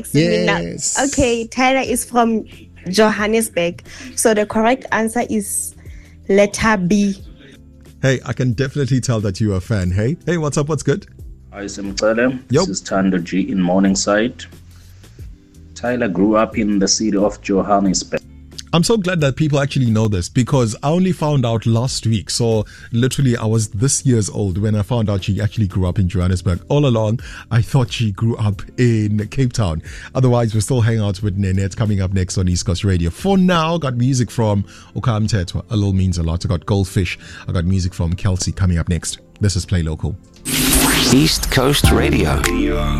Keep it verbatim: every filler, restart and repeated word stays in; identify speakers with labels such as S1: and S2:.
S1: Yes.
S2: Okay, Tyler is from Johannesburg. So the correct answer is letter B.
S1: Hey, I can definitely tell that you're a fan. Hey, hey, what's up? What's good?
S3: Hi, Simcele. This is Tando G in Morningside. Tyler grew up in the city of Johannesburg.
S1: I'm so glad that people actually know this because I only found out last week. So literally I was this years old when I found out she actually grew up in Johannesburg. All along, I thought she grew up in Cape Town. Otherwise, we're still hanging out with Nenette coming up next on East Coast Radio. For now, got music from Okam Tetwa. A little means a lot. I got Goldfish. I got music from Kelsey coming up next. This is Play Local.
S4: East Coast Radio.